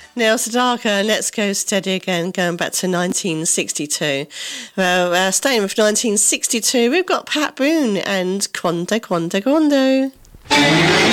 Neil Sedaka, Let's Go Steady Again, going back to 1962. Well, staying with 1962, we've got Pat Boone and Quando Quando Quando.